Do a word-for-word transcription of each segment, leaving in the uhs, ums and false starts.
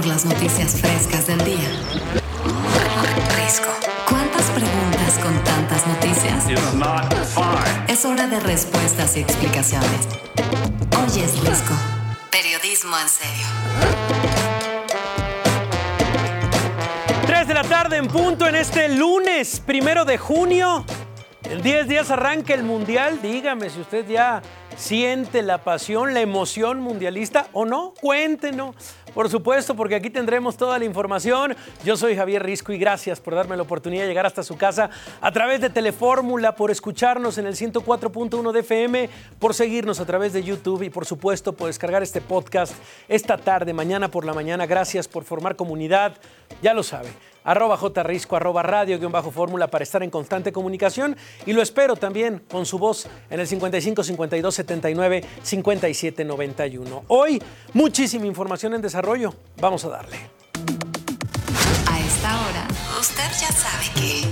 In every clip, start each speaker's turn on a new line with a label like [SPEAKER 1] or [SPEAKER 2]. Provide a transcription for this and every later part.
[SPEAKER 1] Las noticias frescas del día. Risco. ¿Cuántas preguntas con tantas noticias?
[SPEAKER 2] It's not fine.
[SPEAKER 1] Es hora de respuestas y explicaciones. Hoy es Risco. Periodismo en serio.
[SPEAKER 3] tres de la tarde en punto en este lunes, primero de junio. En diez días arranca el Mundial. Dígame si usted ya siente la pasión, la emoción mundialista o no. Cuéntenos. Por supuesto, porque aquí tendremos toda la información. Yo soy Javier Risco y gracias por darme la oportunidad de llegar hasta su casa a través de Telefórmula, por escucharnos en el ciento cuatro punto uno de F M, por seguirnos a través de YouTube y por supuesto por descargar este podcast esta tarde, mañana por la mañana. Gracias por formar comunidad, ya lo sabe. Arroba jrisco, arroba radio, guión bajo fórmula para estar en constante comunicación y lo espero también con su voz en el cincuenta y cinco, cincuenta y dos, setenta y nueve, cincuenta y siete, noventa y uno. Hoy, muchísima información en desarrollo. Vamos a darle.
[SPEAKER 1] A esta hora, usted ya sabe que...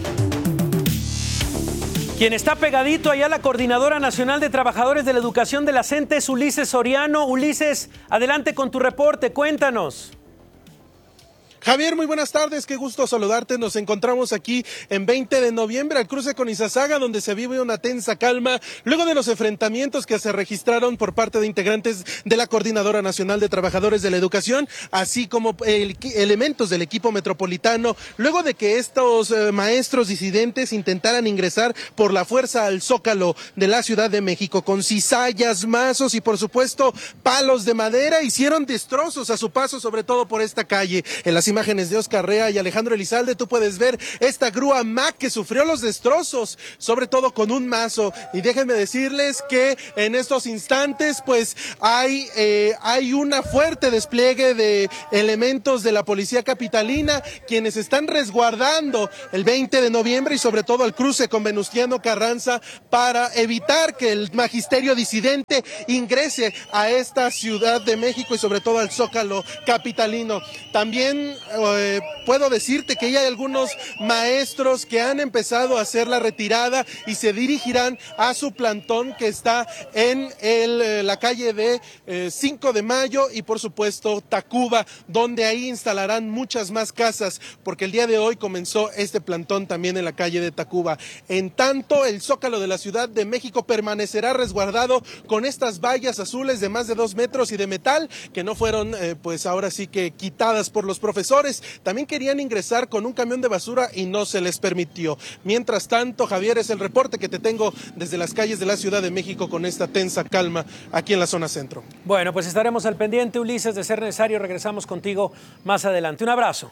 [SPEAKER 3] Quien está pegadito allá, la Coordinadora Nacional de Trabajadores de la Educación de la CENTE es Ulises Soriano. Ulises, adelante con tu reporte, cuéntanos.
[SPEAKER 4] Javier, muy buenas tardes, qué gusto saludarte. Nos encontramos aquí en veinte de noviembre al cruce con Izazaga, donde se vive una tensa calma luego de los enfrentamientos que se registraron por parte de integrantes de la Coordinadora Nacional de Trabajadores de la Educación, así como el, elementos del equipo metropolitano, luego de que estos eh, maestros disidentes intentaran ingresar por la fuerza al Zócalo de la Ciudad de México con cizallas, mazos y por supuesto palos de madera. Hicieron destrozos a su paso, sobre todo por esta calle. En las imágenes de Oscar Rea y Alejandro Elizalde tú puedes ver esta grúa Mack que sufrió los destrozos, sobre todo con un mazo. Y déjenme decirles que en estos instantes pues hay, eh, hay una fuerte despliegue de elementos de la policía capitalina, quienes están resguardando el veinte de noviembre y sobre todo el cruce con Venustiano Carranza para evitar que el magisterio disidente ingrese a esta Ciudad de México y sobre todo al Zócalo capitalino. También Eh, puedo decirte que ya hay algunos maestros que han empezado a hacer la retirada y se dirigirán a su plantón que está en el, eh, la calle de eh, cinco de mayo y por supuesto Tacuba, donde ahí instalarán muchas más casas, porque el día de hoy comenzó este plantón también en la calle de Tacuba. En tanto, el Zócalo de la Ciudad de México permanecerá resguardado con estas vallas azules de más de dos metros y de metal que no fueron eh, pues ahora sí que quitadas por los profesores. También querían ingresar con un camión de basura y no se les permitió. Mientras tanto, Javier, es el reporte que te tengo desde las calles de la Ciudad de México con esta tensa calma aquí en la zona centro.
[SPEAKER 3] Bueno, pues estaremos al pendiente, Ulises, de ser necesario. Regresamos contigo más adelante. Un abrazo.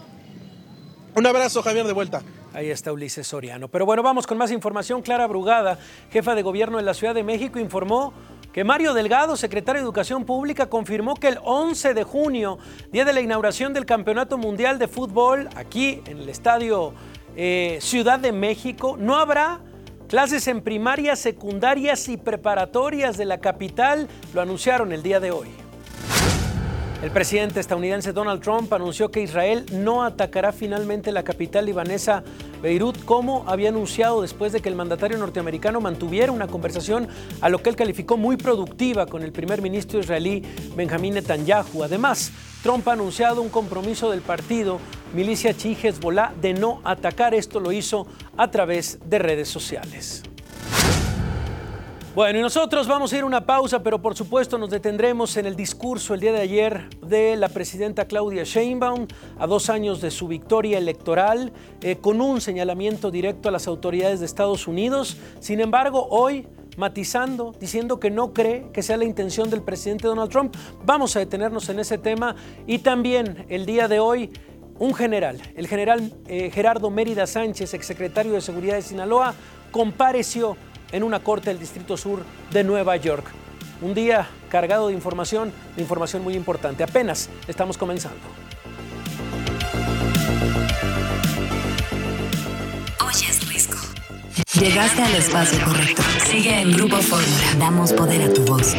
[SPEAKER 4] Un abrazo, Javier, de vuelta.
[SPEAKER 3] Ahí está Ulises Soriano. Pero bueno, vamos con más información. Clara Brugada, jefa de gobierno de la Ciudad de México, informó que Mario Delgado, secretario de Educación Pública, confirmó que el once de junio, día de la inauguración del Campeonato Mundial de Fútbol, aquí en el Estadio eh, Ciudad de México, no habrá clases en primarias, secundarias y preparatorias de la capital. Lo anunciaron el día de hoy. El presidente estadounidense Donald Trump anunció que Israel no atacará finalmente la capital libanesa Beirut, como había anunciado después de que el mandatario norteamericano mantuviera una conversación a lo que él calificó muy productiva con el primer ministro israelí Benjamín Netanyahu. Además, Trump ha anunciado un compromiso del partido Milicia Chií Hezbollah de no atacar. Esto lo hizo a través de redes sociales. Bueno, y nosotros vamos a ir a una pausa, pero por supuesto nos detendremos en el discurso el día de ayer de la presidenta Claudia Sheinbaum a dos años de su victoria electoral, eh, con un señalamiento directo a las autoridades de Estados Unidos. Sin embargo, hoy matizando, diciendo que no cree que sea la intención del presidente Donald Trump. Vamos a detenernos en ese tema. Y también el día de hoy, un general, el general eh, Gerardo Mérida Sánchez, exsecretario de Seguridad de Sinaloa, compareció en una corte del Distrito Sur de Nueva York. Un día cargado de información, de información muy importante. Apenas estamos comenzando.
[SPEAKER 1] Hoy es Risco. Llegaste al espacio correcto. Sigue en Grupo Fórmula. Damos poder a tu voz.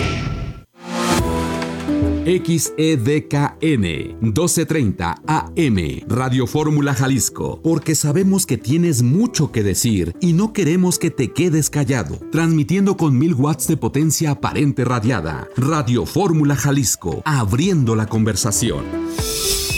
[SPEAKER 5] X E D K N doce treinta A M Radio Fórmula Jalisco, porque sabemos que tienes mucho que decir y no queremos que te quedes callado. Transmitiendo con mil watts de potencia aparente radiada. Radio Fórmula Jalisco, abriendo la conversación.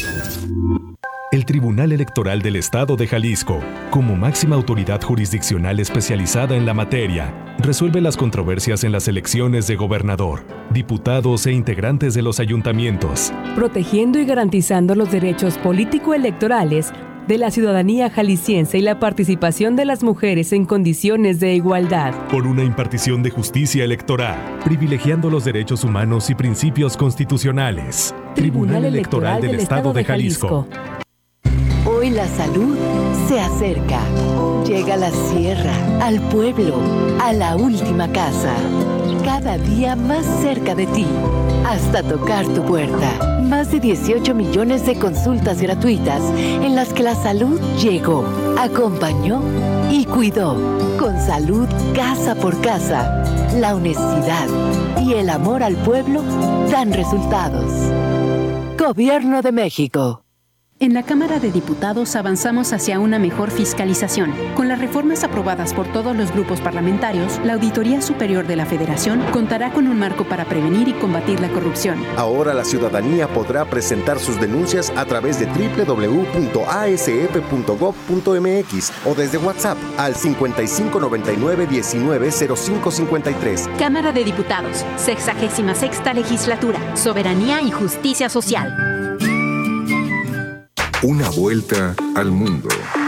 [SPEAKER 2] El Tribunal Electoral del Estado de Jalisco, como máxima autoridad jurisdiccional especializada en la materia, resuelve las controversias en las elecciones de gobernador, diputados e integrantes de los ayuntamientos,
[SPEAKER 6] protegiendo y garantizando los derechos político-electorales de la ciudadanía jalisciense y la participación de las mujeres en condiciones de igualdad.
[SPEAKER 2] Por una impartición de justicia electoral, privilegiando los derechos humanos y principios constitucionales.
[SPEAKER 6] Tribunal Electoral del Estado de Jalisco.
[SPEAKER 7] Hoy la salud se acerca. Llega a la sierra, al pueblo, a la última casa. Cada día más cerca de ti, hasta tocar tu puerta. Más de dieciocho millones de consultas gratuitas en las que la salud llegó, acompañó y cuidó. Con salud casa por casa, la honestidad y el amor al pueblo dan resultados. Gobierno de México.
[SPEAKER 8] En la Cámara de Diputados avanzamos hacia una mejor fiscalización. Con las reformas aprobadas por todos los grupos parlamentarios, la Auditoría Superior de la Federación contará con un marco para prevenir y combatir la corrupción.
[SPEAKER 9] Ahora la ciudadanía podrá presentar sus denuncias a través de doble u doble u doble u punto a s f punto gob punto m x o desde WhatsApp al cincuenta y cinco noventa y nueve diecinueve cero cinco cincuenta y tres.
[SPEAKER 8] Cámara de Diputados, sexagésima sexta Legislatura, Soberanía y Justicia Social.
[SPEAKER 10] Una vuelta al mundo.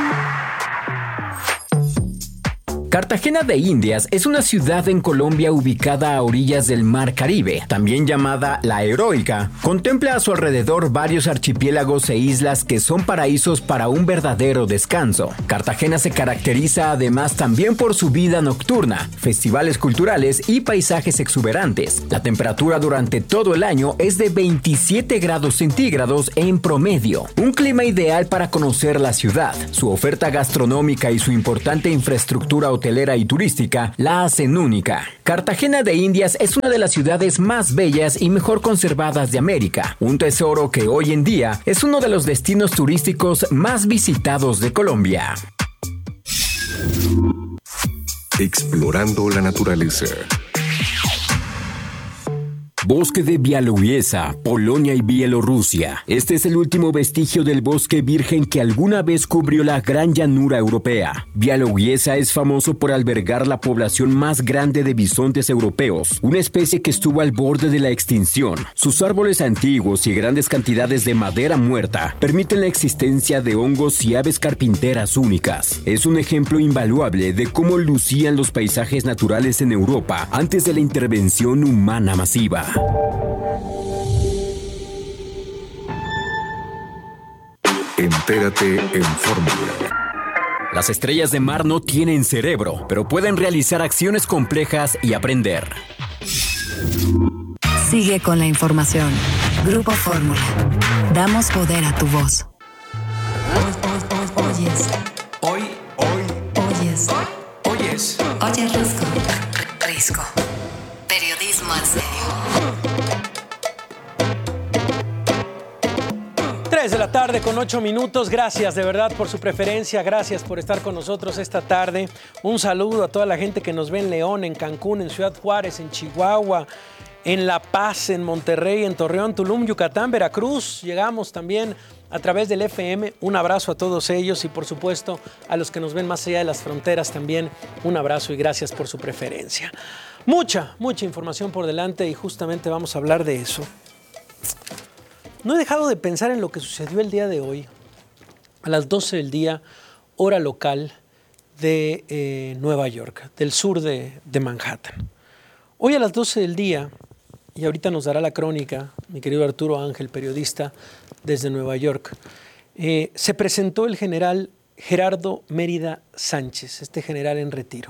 [SPEAKER 11] Cartagena de Indias es una ciudad en Colombia ubicada a orillas del Mar Caribe, también llamada La Heroica. Contempla a su alrededor varios archipiélagos e islas que son paraísos para un verdadero descanso. Cartagena se caracteriza además también por su vida nocturna, festivales culturales y paisajes exuberantes. La temperatura durante todo el año es de veintisiete grados centígrados en promedio, un clima ideal para conocer la ciudad. Su oferta gastronómica y su importante infraestructura hotelera y turística la hacen única. Cartagena de Indias es una de las ciudades más bellas y mejor conservadas de América, un tesoro que hoy en día es uno de los destinos turísticos más visitados de Colombia.
[SPEAKER 10] Explorando la naturaleza.
[SPEAKER 5] Bosque de Białowieża, Polonia y Bielorrusia. Este es el último vestigio del bosque virgen que alguna vez cubrió la gran llanura europea. Białowieża es famoso por albergar la población más grande de bisontes europeos, una especie que estuvo al borde de la extinción. Sus árboles antiguos y grandes cantidades de madera muerta permiten la existencia de hongos y aves carpinteras únicas. Es un ejemplo invaluable de cómo lucían los paisajes naturales en Europa antes de la intervención humana masiva.
[SPEAKER 10] Entérate en Fórmula.
[SPEAKER 5] Las estrellas de mar no tienen cerebro, pero pueden realizar acciones complejas y aprender.
[SPEAKER 1] Sigue con la información. Grupo Fórmula. Damos poder a tu voz. Oyes.
[SPEAKER 12] Hoy, hoy.
[SPEAKER 1] Oyes.
[SPEAKER 12] Oyes.
[SPEAKER 1] Oyes Risco. Risco. Periodismo en serio.
[SPEAKER 3] tres de la tarde con ocho minutos. Gracias de verdad por su preferencia. Gracias por estar con nosotros esta tarde. Un saludo a toda la gente que nos ve en León, en Cancún, en Ciudad Juárez, en Chihuahua, en La Paz, en Monterrey, en Torreón, Tulum, Yucatán, Veracruz. Llegamos también a través del F M. Un abrazo a todos ellos y por supuesto a los que nos ven más allá de las fronteras también. Un abrazo y gracias por su preferencia. Mucha, mucha información por delante y justamente vamos a hablar de eso. No he dejado de pensar en lo que sucedió el día de hoy, a las doce del día, hora local de eh, Nueva York, del sur de, de Manhattan. Hoy a las doce del día, y ahorita nos dará la crónica, mi querido Arturo Ángel, periodista desde Nueva York, eh, se presentó el general Gerardo Mérida Sánchez, este general en retiro.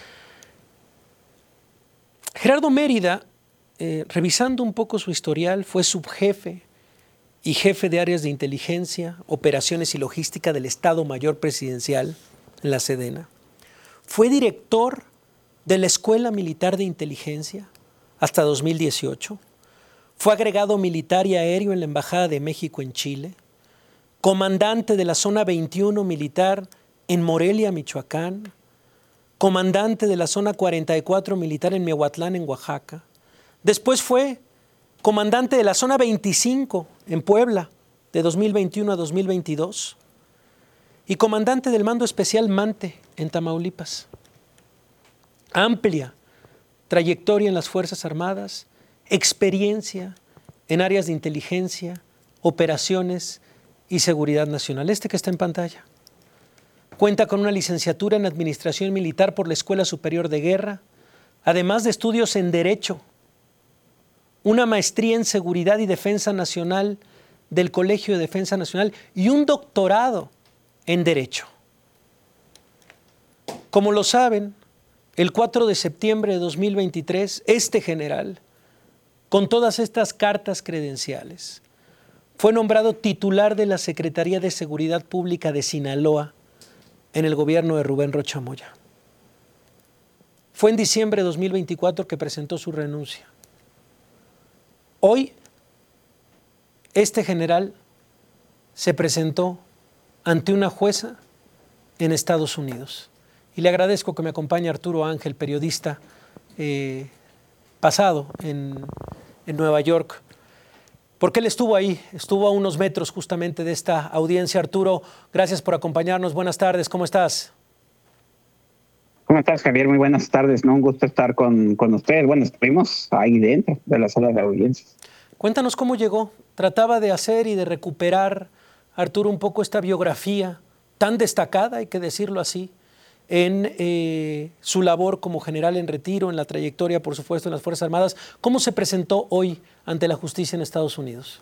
[SPEAKER 3] Gerardo Mérida, eh, revisando un poco su historial, fue subjefe y jefe de áreas de inteligencia, operaciones y logística del Estado Mayor Presidencial en la Sedena. Fue director de la Escuela Militar de Inteligencia hasta dos mil dieciocho. Fue agregado militar y aéreo en la Embajada de México en Chile. Comandante de la Zona veintiuno militar en Morelia, Michoacán. Comandante de la Zona cuarenta y cuatro militar en Miahuatlán, en Oaxaca. Después fue comandante de la Zona veinticinco en Puebla, de dos mil veintiuno a dos mil veintidós y comandante del Mando Especial Mante en Tamaulipas. Amplia trayectoria en las Fuerzas Armadas, experiencia en áreas de inteligencia, operaciones y seguridad nacional. Este que está en pantalla. Cuenta con una licenciatura en Administración Militar por la Escuela Superior de Guerra, además de estudios en Derecho, una maestría en Seguridad y Defensa Nacional del Colegio de Defensa Nacional y un doctorado en Derecho. Como lo saben, el cuatro de septiembre de dos mil veintitrés, este general, con todas estas cartas credenciales, fue nombrado titular de la Secretaría de Seguridad Pública de Sinaloa en el gobierno de Rubén Rocha Moya. Fue en diciembre de dos mil veinticuatro que presentó su renuncia. Hoy, este general se presentó ante una jueza en Estados Unidos. Y le agradezco que me acompañe Arturo Ángel, periodista eh, pasado en, en Nueva York, porque él estuvo ahí, estuvo a unos metros justamente de esta audiencia. Arturo, gracias por acompañarnos. Buenas tardes, ¿cómo estás?
[SPEAKER 13] ¿Cómo estás, Javier? Muy buenas tardes, ¿no? Un gusto estar con, con ustedes. Bueno, estuvimos ahí dentro de la sala de audiencias.
[SPEAKER 3] Cuéntanos cómo llegó. Trataba de hacer y de recuperar, Arturo, un poco esta biografía tan destacada, hay que decirlo así, en eh, su labor como general en retiro, en la trayectoria, por supuesto, en las Fuerzas Armadas. ¿Cómo se presentó hoy ante la justicia en Estados Unidos?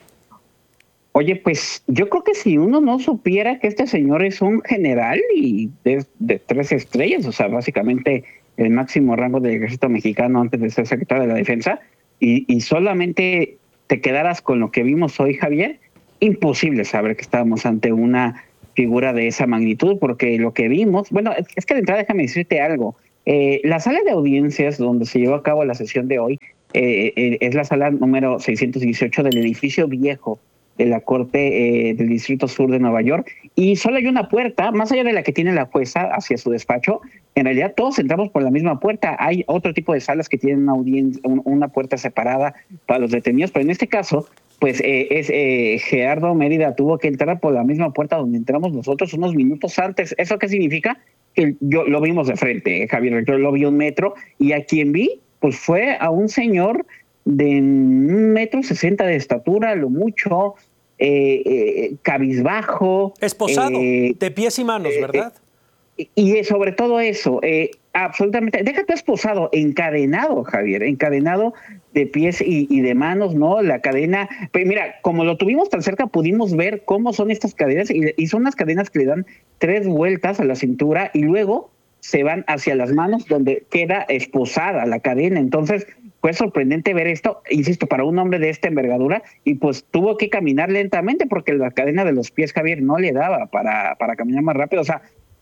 [SPEAKER 13] Oye, pues yo creo que si uno no supiera que este señor es un general y de, de tres estrellas, o sea, básicamente el máximo rango del ejército mexicano antes de ser secretario de la Defensa, y, y solamente te quedaras con lo que vimos hoy, Javier, imposible saber que estábamos ante una figura de esa magnitud, porque lo que vimos, bueno, es que de entrada déjame decirte algo, eh, la sala de audiencias donde se llevó a cabo la sesión de hoy eh, eh, es la sala número seiscientos dieciocho del edificio viejo de la Corte eh, del Distrito Sur de Nueva York, y solo hay una puerta, más allá de la que tiene la jueza hacia su despacho. En realidad todos entramos por la misma puerta. Hay otro tipo de salas que tienen una, audiencia, una puerta separada para los detenidos, pero en este caso, pues eh, es eh, Gerardo Mérida tuvo que entrar por la misma puerta donde entramos nosotros unos minutos antes. ¿Eso qué significa? Que yo lo vimos de frente, Javier, yo lo vi un metro, y a quien vi, pues fue a un señor de un metro sesenta de estatura, lo mucho, eh, eh, cabizbajo.
[SPEAKER 3] Esposado,
[SPEAKER 13] eh,
[SPEAKER 3] de pies y manos, ¿verdad?
[SPEAKER 13] Eh, y eh, sobre todo eso, eh, absolutamente, déjate esposado, encadenado, Javier, encadenado de pies y, y de manos, ¿no? La cadena, pues mira, como lo tuvimos tan cerca, pudimos ver cómo son estas cadenas, y, y son unas cadenas que le dan tres vueltas a la cintura y luego se van hacia las manos donde queda esposada la cadena. Entonces, fue sorprendente ver esto, insisto, para un hombre de esta envergadura, y pues tuvo que caminar lentamente porque la cadena de los pies, Javier, no le daba para, para caminar más rápido. O sea,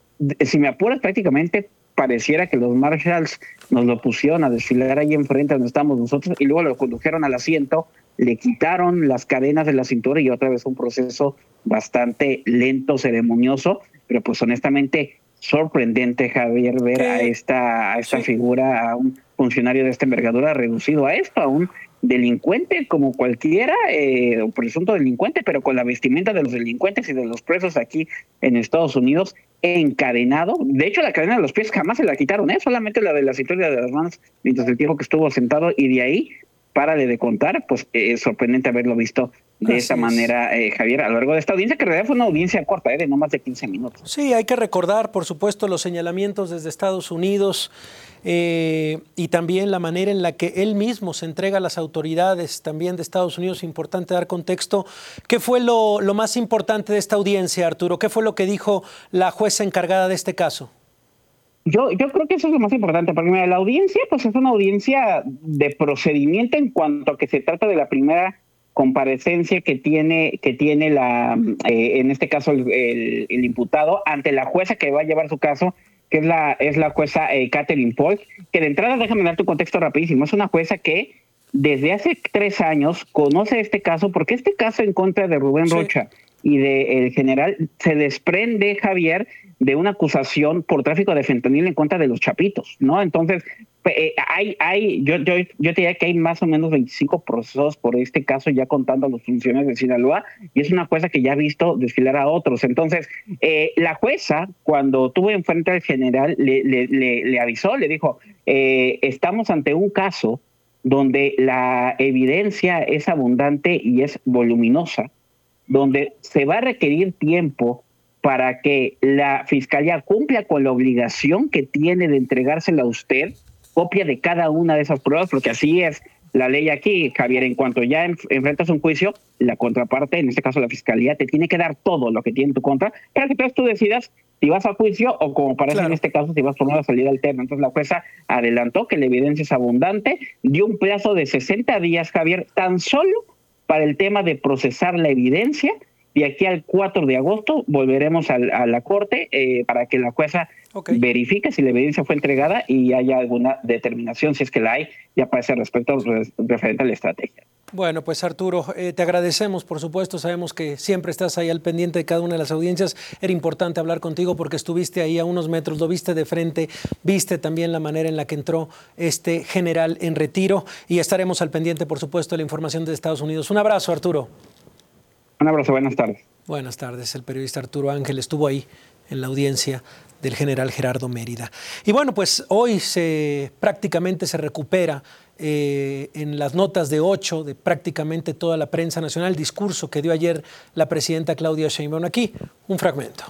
[SPEAKER 13] si me apuras, prácticamente pareciera que los marshals nos lo pusieron a desfilar ahí enfrente donde estamos nosotros, y luego lo condujeron al asiento, le quitaron las cadenas de la cintura, y otra vez un proceso bastante lento, ceremonioso, pero pues honestamente sorprendente, Javier, ver ¿Qué? a esta, a esta sí. figura, a un funcionario de esta envergadura reducido a esto, a un delincuente como cualquiera, eh, un presunto delincuente, pero con la vestimenta de los delincuentes y de los presos aquí en Estados Unidos, encadenado. De hecho, la cadena de los pies jamás se la quitaron, ¿eh? Solamente la de la cintura de las manos, mientras el tiempo que estuvo sentado, y de ahí, párale de contar, pues es eh, sorprendente haberlo visto de esa manera, eh, Javier, a lo largo de esta audiencia, que en realidad fue una audiencia corta, eh, de no más de quince minutos.
[SPEAKER 3] Sí, hay que recordar, por supuesto, los señalamientos desde Estados Unidos eh, y también la manera en la que él mismo se entrega a las autoridades también de Estados Unidos. Importante dar contexto. ¿Qué fue lo, lo más importante de esta audiencia, Arturo? ¿Qué fue lo que dijo la jueza encargada de este caso?
[SPEAKER 13] Yo, yo creo que eso es lo más importante, porque mira, la audiencia pues es una audiencia de procedimiento en cuanto a que se trata de la primera comparecencia que tiene que tiene la eh, en este caso el, el, el imputado ante la jueza que va a llevar su caso, que es la es la jueza eh, Catherine Polk, que de entrada, déjame dar tu contexto rapidísimo, es una jueza que desde hace tres años conoce este caso, porque este caso en contra de Rubén sí. Rocha y del general se desprende, Javier, de una acusación por tráfico de fentanil en contra de los chapitos, ¿no? Entonces, Eh, hay, hay, yo, yo, yo te diría que hay más o menos veinticinco procesos por este caso, ya contando a los funcionarios de Sinaloa, y es una jueza que ya ha visto desfilar a otros. Entonces, eh, la jueza, cuando tuvo enfrente al general, le, le, le, le avisó, le dijo, eh, estamos ante un caso donde la evidencia es abundante y es voluminosa, donde se va a requerir tiempo para que la Fiscalía cumpla con la obligación que tiene de entregársela a usted, copia de cada una de esas pruebas, porque así es la ley aquí, Javier. En cuanto ya en, enfrentas un juicio, la contraparte, en este caso la Fiscalía, te tiene que dar todo lo que tiene en tu contra para que entonces tú decidas si vas a juicio o, como parece claro. en este caso, si vas por una salida alterna. Entonces la jueza adelantó que la evidencia es abundante, dio un plazo de sesenta días, Javier, tan solo para el tema de procesar la evidencia. De aquí al cuatro de agosto volveremos a, a la Corte eh, para que la jueza okay. verifique si la evidencia fue entregada y haya alguna determinación, si es que la hay, ya para ese respecto referente a la estrategia.
[SPEAKER 3] Bueno, pues Arturo, eh, te agradecemos, por supuesto, sabemos que siempre estás ahí al pendiente de cada una de las audiencias. Era importante hablar contigo porque estuviste ahí a unos metros, lo viste de frente, viste también la manera en la que entró este general en retiro y estaremos al pendiente, por supuesto, de la información de Estados Unidos. Un abrazo, Arturo.
[SPEAKER 13] Un abrazo, buenas tardes.
[SPEAKER 3] Buenas tardes, el periodista Arturo Ángel estuvo ahí en la audiencia del general Gerardo Mérida. Y bueno, pues hoy se prácticamente se recupera eh, en las notas de ocho de prácticamente toda la prensa nacional el discurso que dio ayer la presidenta Claudia Sheinbaum. Aquí un fragmento.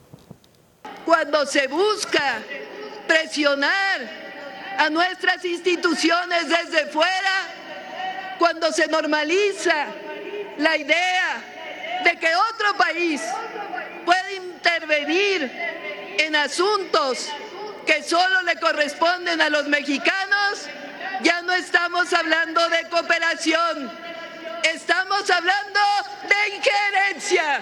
[SPEAKER 14] Cuando se busca presionar a nuestras instituciones desde fuera, cuando se normaliza la idea de que otro país puede intervenir en asuntos que solo le corresponden a los mexicanos, ya no estamos hablando de cooperación, estamos hablando de injerencia.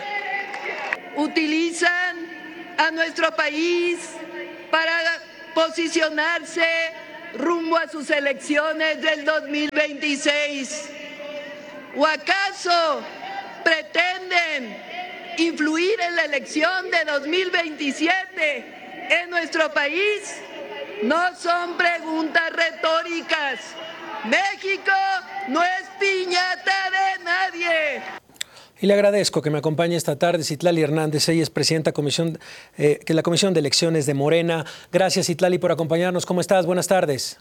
[SPEAKER 14] Utilizan a nuestro país para posicionarse rumbo a sus elecciones del dos mil veintiséis. ¿O acaso pretenden influir en la elección de dos mil veintisiete en nuestro país? No son preguntas retóricas. México no es piñata de nadie.
[SPEAKER 3] Y le agradezco que me acompañe esta tarde Citlali Hernández. Ella es presidenta comisión, eh, de la Comisión de Elecciones de Morena. Gracias, Citlali, por acompañarnos. ¿Cómo estás? Buenas tardes.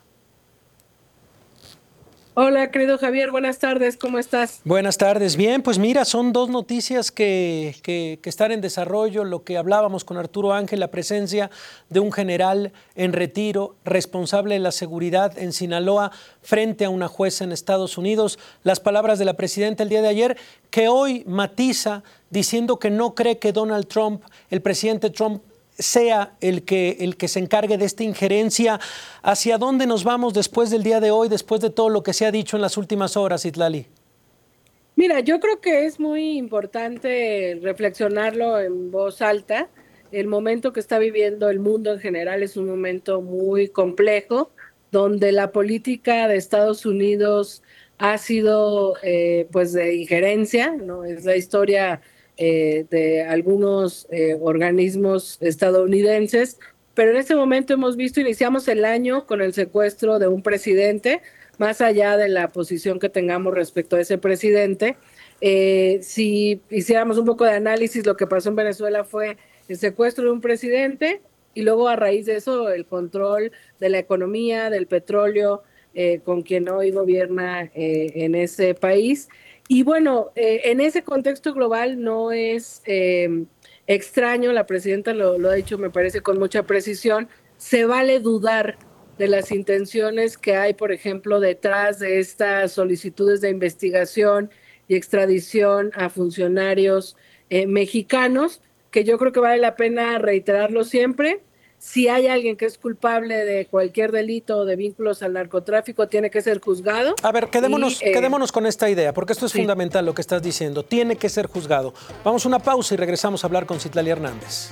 [SPEAKER 15] Hola, querido Javier, buenas tardes, ¿cómo estás?
[SPEAKER 3] Buenas tardes, bien, pues mira, son dos noticias que, que, que están en desarrollo, lo que hablábamos con Arturo Ángel, la presencia de un general en retiro, responsable de la seguridad en Sinaloa, frente a una jueza en Estados Unidos, las palabras de la presidenta el día de ayer, que hoy matiza diciendo que no cree que Donald Trump, el presidente Trump, sea el que, el que se encargue de esta injerencia. ¿Hacia dónde nos vamos después del día de hoy, después de todo lo que se ha dicho en las últimas horas, Citlali?
[SPEAKER 15] Mira, yo creo que es muy importante reflexionarlo en voz alta. El momento que está viviendo el mundo en general es un momento muy complejo, donde la política de Estados Unidos ha sido eh, pues de injerencia, ¿no? Es la historia Eh, de algunos eh, organismos estadounidenses, pero en este momento hemos visto, iniciamos el año con el secuestro de un presidente, más allá de la posición que tengamos respecto a ese presidente. Eh, si hiciéramos un poco de análisis, lo que pasó en Venezuela fue el secuestro de un presidente y luego a raíz de eso el control de la economía, del petróleo, eh, con quien hoy gobierna eh, en ese país. Y bueno, eh, en ese contexto global no es eh, extraño, la presidenta lo, lo ha dicho, me parece, con mucha precisión, se vale dudar de las intenciones que hay, por ejemplo, detrás de estas solicitudes de investigación y extradición a funcionarios eh, mexicanos, que yo creo que vale la pena reiterarlo siempre. Si hay alguien que es culpable de cualquier delito o de vínculos al narcotráfico, tiene que ser juzgado.
[SPEAKER 3] A ver, quedémonos,
[SPEAKER 15] y, eh,
[SPEAKER 3] quedémonos con esta idea, porque esto es
[SPEAKER 15] sí.
[SPEAKER 3] fundamental lo que estás diciendo. Tiene que ser juzgado. Vamos a una pausa y regresamos a hablar con Citlali Hernández.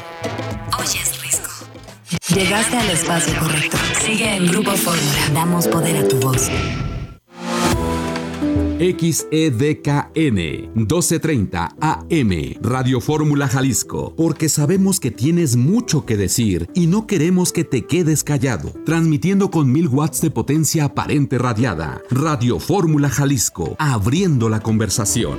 [SPEAKER 1] Oyes Risco. Llegaste al espacio correcto. Sigue en Grupo Fórmula. Damos poder a tu voz.
[SPEAKER 5] X E D K N doce treinta A M, Radio Fórmula Jalisco, porque sabemos que tienes mucho que decir y no queremos que te quedes callado. Transmitiendo con mil watts de potencia aparente radiada. Radio Fórmula Jalisco, abriendo la conversación.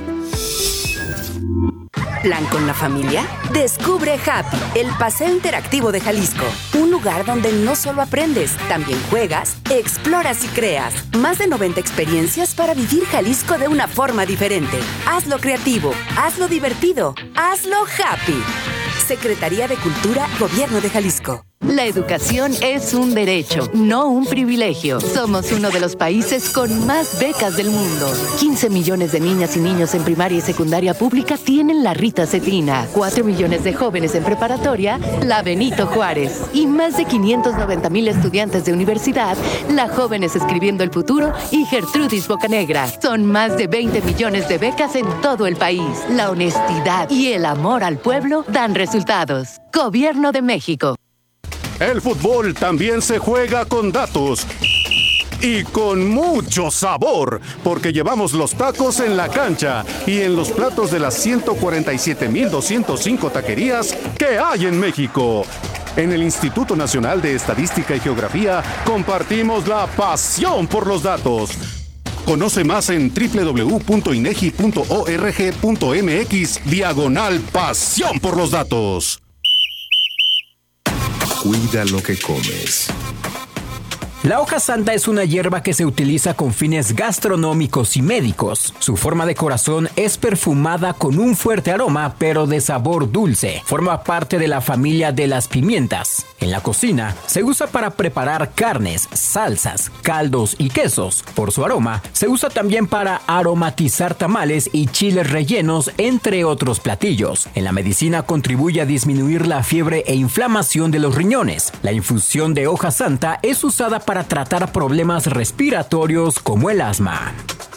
[SPEAKER 1] ¿Plan con la familia? Descubre Happy, el paseo interactivo de Jalisco. Un lugar donde no solo aprendes, también juegas, exploras y creas. Más de noventa experiencias para vivir Jalisco de una forma diferente. Hazlo creativo, hazlo divertido, hazlo happy. Secretaría de Cultura, Gobierno de Jalisco.
[SPEAKER 7] La educación es un derecho, no un privilegio. Somos uno de los países con más becas del mundo. quince millones de niñas y niños en primaria y secundaria pública tienen la Rita Cetina. cuatro millones de jóvenes en preparatoria, la Benito Juárez. Y más de quinientos noventa mil estudiantes de universidad, la Jóvenes Escribiendo el Futuro y Gertrudis Bocanegra. Son más de veinte millones de becas en todo el país. La honestidad y el amor al pueblo dan resultados. Gobierno de México.
[SPEAKER 16] El fútbol también se juega con datos y con mucho sabor, porque llevamos los tacos en la cancha y en los platos de las ciento cuarenta y siete mil doscientas cinco taquerías que hay en México. En el Instituto Nacional de Estadística y Geografía compartimos la pasión por los datos. Conoce más en doble u doble u doble u punto inegi punto org punto mx diagonal pasión por los datos.
[SPEAKER 10] Cuida lo que comes.
[SPEAKER 11] La hoja santa es una hierba que se utiliza con fines gastronómicos y médicos. Su forma de corazón es perfumada con un fuerte aroma, pero de sabor dulce. Forma parte de la familia de las pimientas. En la cocina, se usa para preparar carnes, salsas, caldos y quesos. Por su aroma, se usa también para aromatizar tamales y chiles rellenos, entre otros platillos. En la medicina contribuye a disminuir la fiebre e inflamación de los riñones. La infusión de hoja santa es usada para para tratar problemas respiratorios como el asma.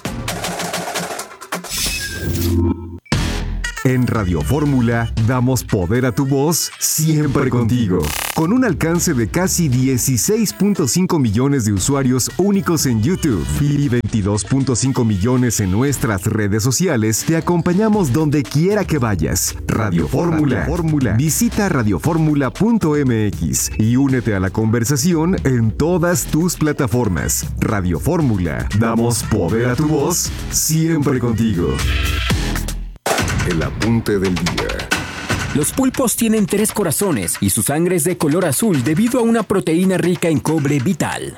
[SPEAKER 17] En Radio Fórmula damos poder a tu voz siempre contigo. Con un alcance de casi dieciséis punto cinco millones de usuarios únicos en YouTube y veintidós punto cinco millones en nuestras redes sociales, te acompañamos donde quiera que vayas. Radio Fórmula. Fórmula. Visita radio fórmula punto m x y únete a la conversación en todas tus plataformas. Radio Fórmula. Damos poder a tu voz siempre contigo.
[SPEAKER 10] El apunte del día.
[SPEAKER 11] Los pulpos tienen tres corazones y su sangre es de color azul debido a una proteína rica en cobre vital.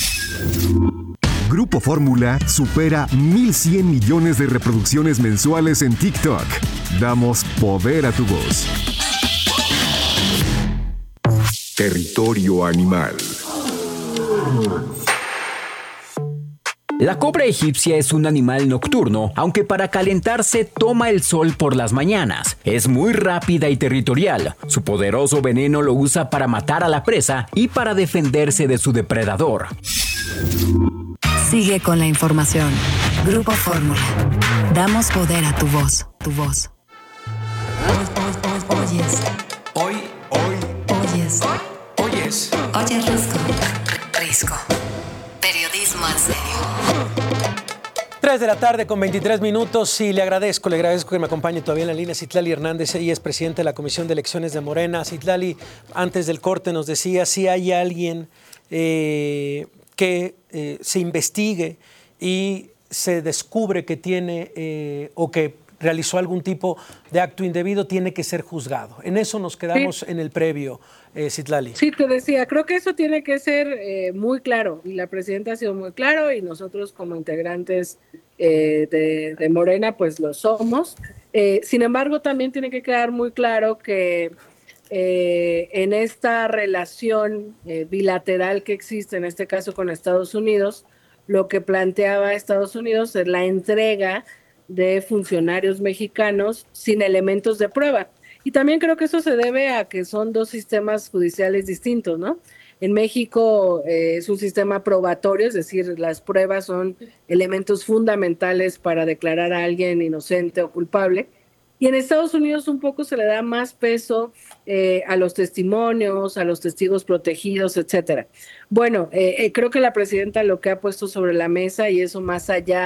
[SPEAKER 17] Grupo Fórmula supera mil cien millones de reproducciones mensuales en TikTok. Damos poder a tu voz.
[SPEAKER 10] Territorio animal.
[SPEAKER 11] La cobra egipcia es un animal nocturno, aunque para calentarse toma el sol por las mañanas. Es muy rápida y territorial. Su poderoso veneno lo usa para matar a la presa y para defenderse de su depredador.
[SPEAKER 1] Sigue con la información. Grupo Fórmula. Damos poder a tu voz. Tu voz. Oyes.
[SPEAKER 12] Hoy, hoy.
[SPEAKER 1] Oyes.
[SPEAKER 12] Oyes.
[SPEAKER 1] Oyes Risco. Risco. Periodismo en serio.
[SPEAKER 3] tres de la tarde con veintitrés minutos y le agradezco, le agradezco que me acompañe todavía en la línea Citlali Hernández. Ella es presidente de la Comisión de Elecciones de Morena. Citlali, antes del corte nos decía si hay alguien eh, que eh, se investigue y se descubre que tiene eh, o que realizó algún tipo de acto indebido, tiene que ser juzgado. En eso nos quedamos sí. en el previo, eh, Citlali.
[SPEAKER 15] Sí, te decía, creo que eso tiene que ser eh, muy claro, y la presidenta ha sido muy claro, y nosotros como integrantes eh, de, de Morena, pues lo somos. Eh, sin embargo, también tiene que quedar muy claro que eh, en esta relación eh, bilateral que existe, en este caso con Estados Unidos, lo que planteaba Estados Unidos es la entrega de funcionarios mexicanos sin elementos de prueba. Y también creo que eso se debe a que son dos sistemas judiciales distintos, ¿no? En México eh, es un sistema probatorio, es decir, las pruebas son elementos fundamentales para declarar a alguien inocente o culpable. Y en Estados Unidos un poco se le da más peso eh, a los testimonios, a los testigos protegidos, etcétera. Bueno, eh, eh, creo que la presidenta lo que ha puesto sobre la mesa, y eso más allá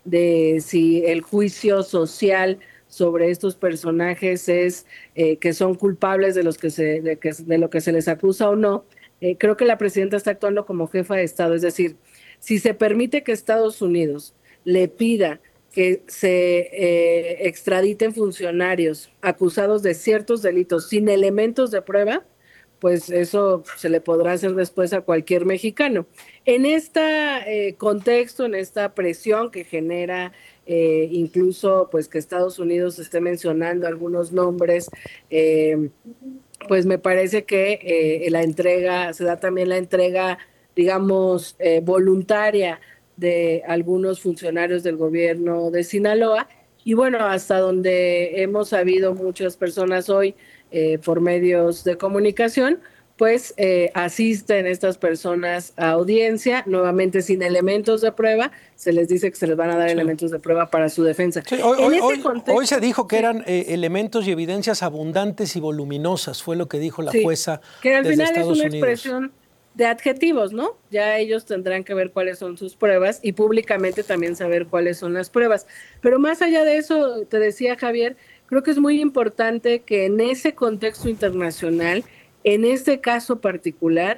[SPEAKER 15] de si el juicio social sobre estos personajes es eh, que son culpables de los que se de, que, de lo que se les acusa o no. Eh, creo que la presidenta está actuando como jefa de Estado, es decir, si se permite que Estados Unidos le pida que se eh, extraditen funcionarios acusados de ciertos delitos sin elementos de prueba, pues eso se le podrá hacer después a cualquier mexicano. En este eh, contexto, en esta presión que genera eh, incluso pues que Estados Unidos esté mencionando algunos nombres, eh, pues me parece que eh, la entrega, se da también la entrega, digamos, eh, voluntaria de algunos funcionarios del gobierno de Sinaloa, y bueno, hasta donde hemos sabido muchas personas hoy eh, por medios de comunicación, pues eh, asisten estas personas a audiencia, nuevamente sin elementos de prueba, se les dice que se les van a dar sí. elementos de prueba para su defensa.
[SPEAKER 3] Sí, hoy, hoy, hoy, contexto, hoy se dijo que eran eh, elementos y evidencias abundantes y voluminosas, fue lo que dijo la sí, jueza
[SPEAKER 15] que al
[SPEAKER 3] desde
[SPEAKER 15] final
[SPEAKER 3] Estados
[SPEAKER 15] es una
[SPEAKER 3] Unidos.
[SPEAKER 15] Expresión de adjetivos, ¿no? Ya ellos tendrán que ver cuáles son sus pruebas y públicamente también saber cuáles son las pruebas. Pero más allá de eso, te decía Javier, creo que es muy importante que en ese contexto internacional, en este caso particular,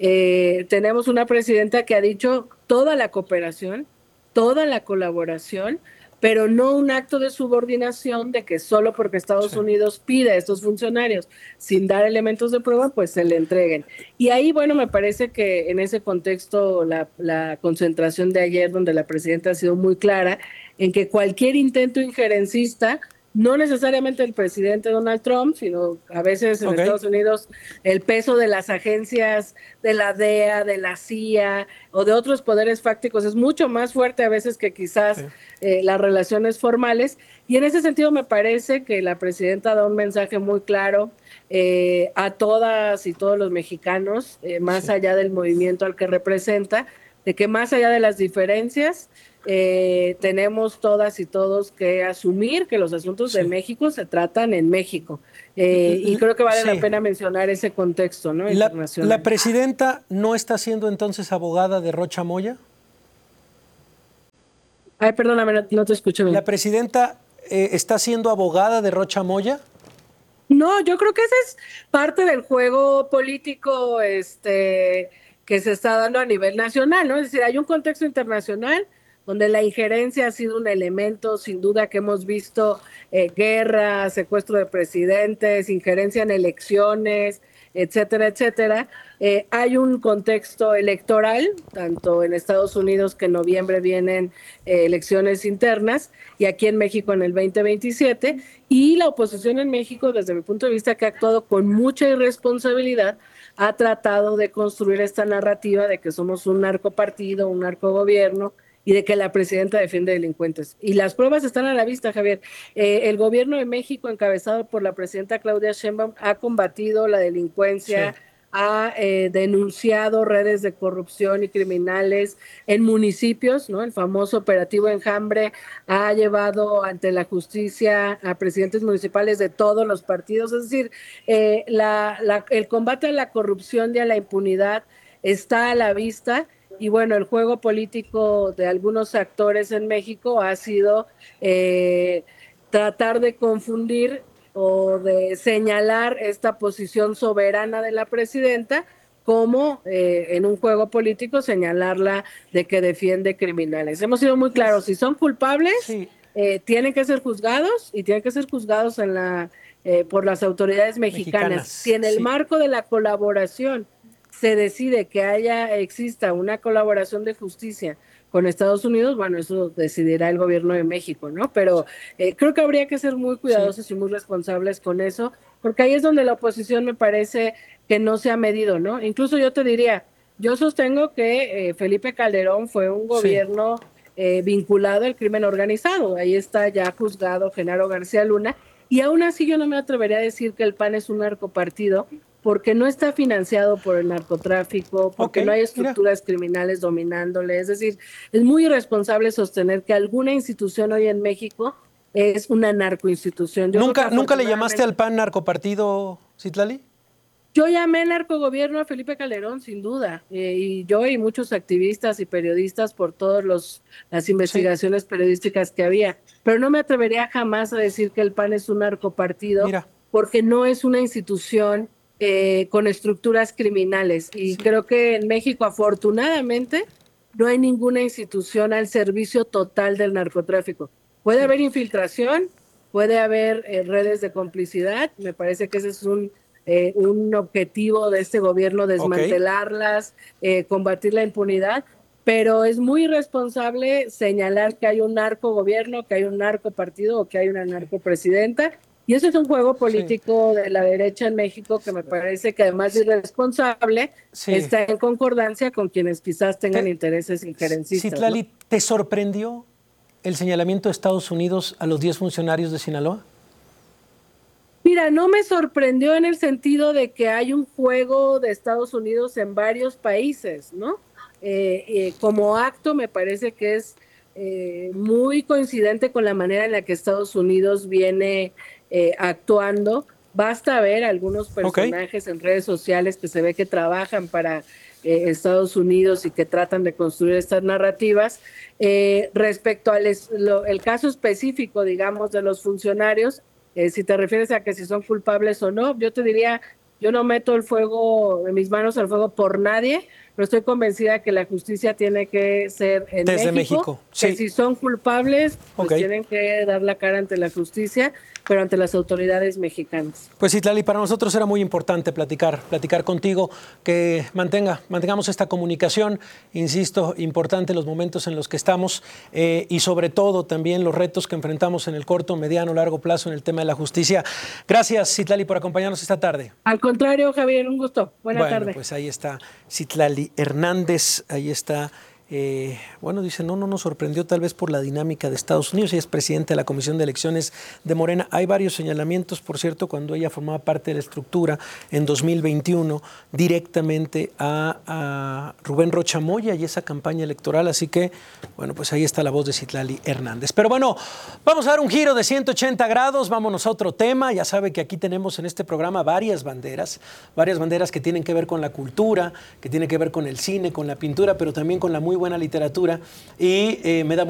[SPEAKER 15] eh, tenemos una presidenta que ha dicho toda la cooperación, toda la colaboración, pero no un acto de subordinación de que solo porque Estados sí. Unidos pide a estos funcionarios sin dar elementos de prueba, pues se le entreguen. Y ahí, bueno, me parece que en ese contexto la, la concentración de ayer, donde la presidenta ha sido muy clara en que cualquier intento injerencista, no necesariamente el presidente Donald Trump, sino a veces en okay. Estados Unidos el peso de las agencias de la D E A, de la C I A o de otros poderes fácticos es mucho más fuerte a veces que quizás sí. eh, las relaciones formales. Y en ese sentido me parece que la presidenta da un mensaje muy claro eh, a todas y todos los mexicanos, eh, más sí. allá del movimiento al que representa, de que más allá de las diferencias, Eh, tenemos todas y todos que asumir que los asuntos sí. de México se tratan en México. Eh, y creo que vale sí. la pena mencionar ese contexto, ¿no?
[SPEAKER 3] La, ¿La presidenta no está siendo entonces abogada de Rocha Moya?
[SPEAKER 15] Ay, perdóname, no, no te escucho bien.
[SPEAKER 3] ¿La presidenta eh, está siendo abogada de Rocha Moya?
[SPEAKER 15] No, yo creo que ese es parte del juego político este, que se está dando a nivel nacional, ¿no? Es decir, hay un contexto internacional donde la injerencia ha sido un elemento, sin duda, que hemos visto eh, guerra, secuestro de presidentes, injerencia en elecciones, etcétera, etcétera. Eh, hay un contexto electoral, tanto en Estados Unidos, que en noviembre vienen eh, elecciones internas, y aquí en México en el veinte veintisiete, y la oposición en México, desde mi punto de vista, que ha actuado con mucha irresponsabilidad, ha tratado de construir esta narrativa de que somos un narcopartido, un narcogobierno, y de que la presidenta defiende delincuentes. Y las pruebas están a la vista, Javier. Eh, el gobierno de México, encabezado por la presidenta Claudia Sheinbaum, ha combatido la delincuencia, sí. ha eh, denunciado redes de corrupción y criminales en municipios, ¿no? El famoso operativo Enjambre ha llevado ante la justicia a presidentes municipales de todos los partidos. Es decir, eh, la, la, el combate a la corrupción y a la impunidad está a la vista. Y bueno, el juego político de algunos actores en México ha sido eh, tratar de confundir o de señalar esta posición soberana de la presidenta como eh, en un juego político señalarla de que defiende criminales. Hemos sido muy claros, si son culpables, sí. eh, tienen que ser juzgados y tienen que ser juzgados en la eh, por las autoridades mexicanas. mexicanas. Si en el sí. marco de la colaboración se decide que haya exista una colaboración de justicia con Estados Unidos, bueno, eso decidirá el gobierno de México, ¿no? Pero eh, creo que habría que ser muy cuidadosos sí. y muy responsables con eso, porque ahí es donde la oposición me parece que no se ha medido, ¿no? Incluso yo te diría, yo sostengo que eh, Felipe Calderón fue un gobierno sí. eh, vinculado al crimen organizado, ahí está ya juzgado Genaro García Luna, y aún así yo no me atrevería a decir que el P A N es un narcopartido, porque no está financiado por el narcotráfico, porque okay, no hay estructuras mira. criminales dominándole. Es decir, es muy irresponsable sostener que alguna institución hoy en México es una narcoinstitución. Yo
[SPEAKER 3] ¿Nunca, ¿nunca le llamaste al P A N narcopartido, Citlali?
[SPEAKER 15] Yo llamé narcogobierno a Felipe Calderón, sin duda, eh, y yo y muchos activistas y periodistas por todas las investigaciones sí. periodísticas que había, pero no me atrevería jamás a decir que el P A N es un narcopartido, Mira. porque no es una institución eh, con estructuras criminales, y sí. creo que en México, afortunadamente, no hay ninguna institución al servicio total del narcotráfico. Puede sí. haber infiltración, puede haber eh, redes de complicidad, me parece que ese es un... Eh, un objetivo de este gobierno, desmantelarlas, okay. eh, combatir la impunidad, pero es muy irresponsable señalar que hay un narcogobierno, que hay un narcopartido o que hay una narcopresidenta, y eso es un juego político sí. de la derecha en México que me parece que además de irresponsable, sí. está en concordancia con quienes quizás tengan te, intereses injerencistas.
[SPEAKER 3] Citlali,
[SPEAKER 15] ¿no?
[SPEAKER 3] ¿te sorprendió el señalamiento de Estados Unidos a los diez funcionarios de Sinaloa?
[SPEAKER 15] Mira, no me sorprendió en el sentido de que hay un juego de Estados Unidos en varios países, ¿no? Eh, eh, como acto me parece que es eh, muy coincidente con la manera en la que Estados Unidos viene eh, actuando. Basta ver algunos personajes okay. en redes sociales que se ve que trabajan para eh, Estados Unidos y que tratan de construir estas narrativas. Eh, respecto al es, lo, el caso específico, digamos, de los funcionarios, Eh, si te refieres a que si son culpables o no, yo te diría, yo no meto el fuego, mis manos al fuego por nadie, pero estoy convencida que la justicia tiene que ser en
[SPEAKER 3] Desde
[SPEAKER 15] México,
[SPEAKER 3] México sí.
[SPEAKER 15] que si son culpables, pues okay. tienen que dar la cara ante la justicia, pero ante las autoridades mexicanas.
[SPEAKER 3] Pues Citlali, para nosotros era muy importante platicar, platicar contigo, que mantenga, mantengamos esta comunicación, insisto, importante los momentos en los que estamos eh, y sobre todo también los retos que enfrentamos en el corto, mediano, largo plazo en el tema de la justicia. Gracias, Citlali, por acompañarnos esta tarde.
[SPEAKER 15] Al contrario, Javier, un gusto. Buena
[SPEAKER 3] bueno,
[SPEAKER 15] tarde.
[SPEAKER 3] Pues ahí está Citlali Hernández, ahí está. Eh, bueno, dice, no, no nos sorprendió tal vez por la dinámica de Estados Unidos. Ella es presidenta de la Comisión de Elecciones de Morena. Hay varios señalamientos, por cierto, cuando ella formaba parte de la estructura en dos mil veintiuno, directamente a, a Rubén Rocha Moya y esa campaña electoral. Así que, bueno, pues ahí está la voz de Citlali Hernández. Pero bueno, vamos a dar un giro de ciento ochenta grados, vámonos a otro tema. Ya sabe que aquí tenemos en este programa varias banderas, varias banderas que tienen que ver con la cultura, que tienen que ver con el cine, con la pintura, pero también con la muy buena literatura, y eh, me da